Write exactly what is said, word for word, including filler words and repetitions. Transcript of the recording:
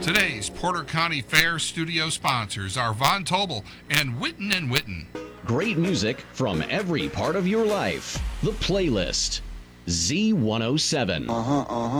Today's Porter County Fair studio sponsors are Von Tobel and Witten and Witten. Great music from every part of your life. The Playlist. Z one oh seven. Uh-huh, uh-huh.